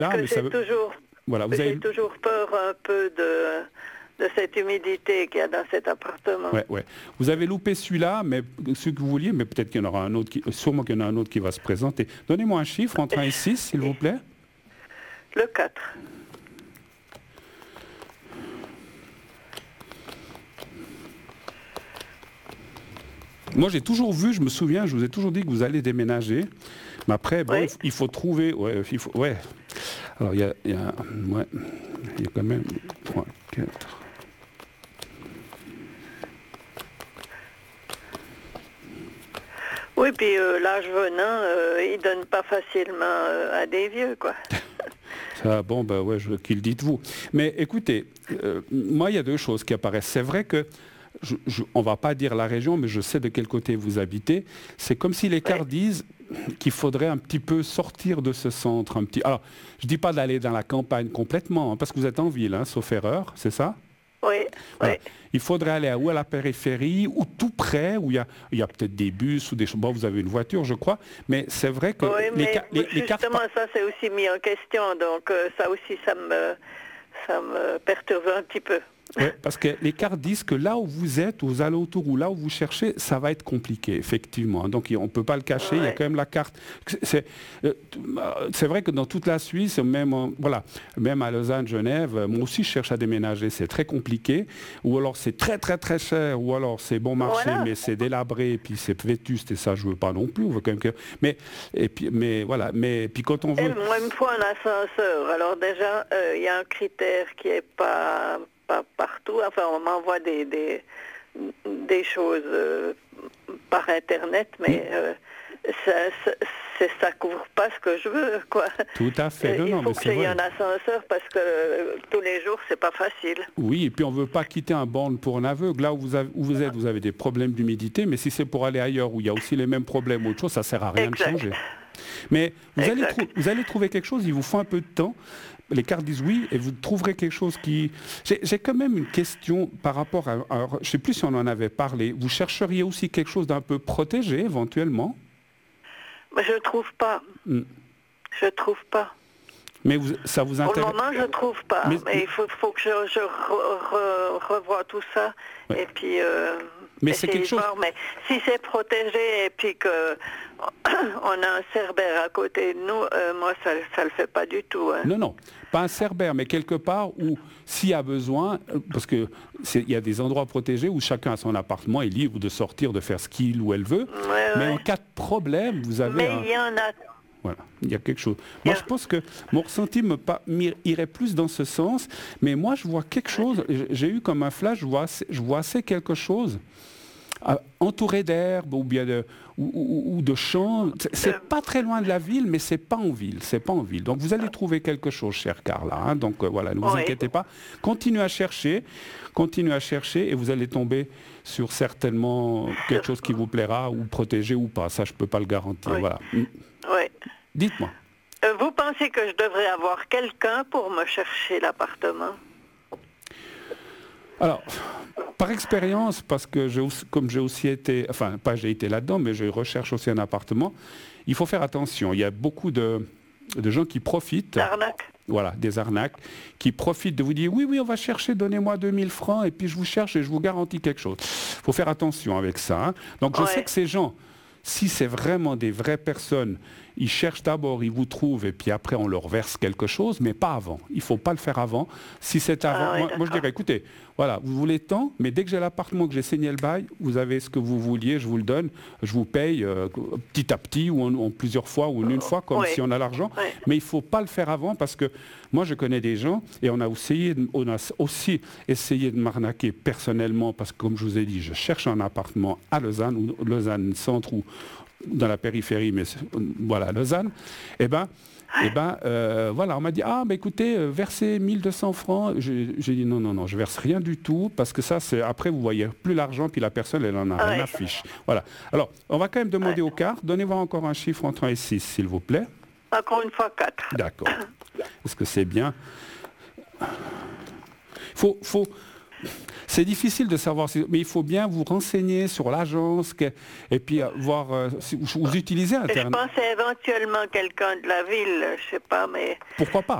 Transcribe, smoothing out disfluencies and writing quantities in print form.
Là, mais ça veut... Voilà, j'ai toujours peur un peu de cette humidité qu'il y a dans cet appartement. Ouais. Vous avez loupé celui-là, mais ce que vous vouliez, mais peut-être qu'il y en aura un autre, sûrement qu'il y en a un autre qui va se présenter. Donnez-moi un chiffre entre 1 et 6, s'il vous plaît. Le 4. Moi, j'ai toujours vu, je me souviens, je vous ai toujours dit que vous allez déménager. Mais après, bon, il faut trouver... Ouais. Alors, il y a quand même 3, 4... Oui, puis l'âge venant, il donne pas facilement à des vieux, quoi. Ça, bon, ben ouais, qu'il dites-vous. Mais écoutez, moi, il y a deux choses qui apparaissent. C'est vrai que, on ne va pas dire la région, mais je sais de quel côté vous habitez. C'est comme si les cartes disent qu'il faudrait un petit peu sortir de ce centre. Alors, je ne dis pas d'aller dans la campagne complètement, hein, parce que vous êtes en ville, hein, sauf erreur, c'est ça? Oui. Voilà. Il faudrait aller à la périphérie, ou tout près, où il y a peut-être des bus ou des choses. Bon, vous avez une voiture, je crois, mais c'est vrai que... Oui, mais justement, ça, c'est aussi mis en question, donc ça aussi, ça me perturbe un petit peu. Oui, parce que les cartes disent que là où vous êtes, aux alentours ou là où vous cherchez, ça va être compliqué, effectivement. Donc on ne peut pas le cacher, il y a quand même la carte. C'est vrai que dans toute la Suisse, même à Lausanne, Genève, moi aussi je cherche à déménager, c'est très compliqué. Ou alors c'est très très très cher, ou alors c'est bon marché, mais c'est délabré, et puis c'est vétuste, et ça je ne veux pas non plus. On veut quand même que... mais puis quand on veut... Moi, il me faut un ascenseur. Alors déjà, il y a un critère qui n'est pas partout. Enfin, on m'envoie des choses par Internet, mais ça couvre pas ce que je veux, quoi. Tout à fait. Il faut que j'aie un ascenseur parce que tous les jours, c'est pas facile. Oui, et puis on veut pas quitter un borne pour un aveugle. Là où vous êtes, vous avez des problèmes d'humidité, mais si c'est pour aller ailleurs où il y a aussi les mêmes problèmes ou autre chose, ça sert à rien de changer. Mais vous allez trouver quelque chose, il vous faut un peu de temps. Les cartes disent oui, et vous trouverez quelque chose qui... J'ai quand même une question par rapport à... je ne sais plus si on en avait parlé. Vous chercheriez aussi quelque chose d'un peu protégé, éventuellement? Mais je ne trouve pas. Je trouve pas. Mais ça vous intéresse? Pour le moment, je ne trouve pas. Mais il faut que je revoie tout ça. Et puis... mais c'est quelque chose... Mais si c'est protégé et puis qu'on a un cerbère à côté de nous, moi, ça ne le fait pas du tout. Hein. Non, pas un cerbère, mais quelque part où, s'il y a besoin, parce qu'il y a des endroits protégés où chacun à son appartement est libre de sortir, de faire ce qu'il ou elle veut. Mais en cas de problème, vous avez... Mais il y en a... Voilà, il y a quelque chose. Moi, je pense que mon ressenti irait plus dans ce sens, mais moi, je vois quelque chose, j'ai eu comme un flash, je vois assez quelque chose entouré d'herbe ou bien de champs. C'est pas très loin de la ville, mais c'est pas en ville. Donc vous allez trouver quelque chose, cher Carla. Hein, donc voilà, ne vous inquiétez pas. Continuez à chercher, et vous allez tomber sur certainement quelque chose qui vous plaira, ou protégé ou pas. Ça, je peux pas le garantir. Voilà. Oui. Dites-moi. Vous pensez que je devrais avoir quelqu'un pour me chercher l'appartement? Alors, par expérience, parce que comme j'ai aussi été, enfin, pas j'ai été là-dedans, mais je recherche aussi un appartement, il faut faire attention. Il y a beaucoup de gens qui profitent. D'arnaques. Voilà, des arnaques, qui profitent de vous dire, oui, on va chercher, donnez-moi 2000 francs, et puis je vous cherche et je vous garantis quelque chose. Il faut faire attention avec ça. Hein. Donc, je sais que ces gens... Si c'est vraiment des vraies personnes, ils cherchent d'abord, ils vous trouvent, et puis après on leur verse quelque chose, mais pas avant. Il ne faut pas le faire avant. Si c'est avant, moi je dirais, écoutez, voilà, vous voulez tant, mais dès que j'ai l'appartement, que j'ai signé le bail, vous avez ce que vous vouliez, je vous le donne, je vous paye petit à petit, ou en plusieurs fois, ou en une fois, comme si on a l'argent. Mais il ne faut pas le faire avant, parce que moi je connais des gens, et on a aussi essayé de m'arnaquer personnellement, parce que comme je vous ai dit, je cherche un appartement à Lausanne, ou Lausanne Centre, ou dans la périphérie, mais voilà, Lausanne, voilà, on m'a dit, écoutez, versez 1200 francs. J'ai dit, non, je verse rien du tout, parce que ça, c'est après, vous voyez plus l'argent, puis la personne, elle en a rien à fiche. Voilà. Alors, on va quand même demander aux cartes. Donnez-moi encore un chiffre entre 1 et 6, s'il vous plaît. Encore une fois, 4. D'accord. Est-ce que c'est bien? C'est difficile de savoir, mais il faut bien vous renseigner sur l'agence et puis voir si vous utilisez Internet. Je pensais éventuellement quelqu'un de la ville, je sais pas, mais... Pourquoi pas?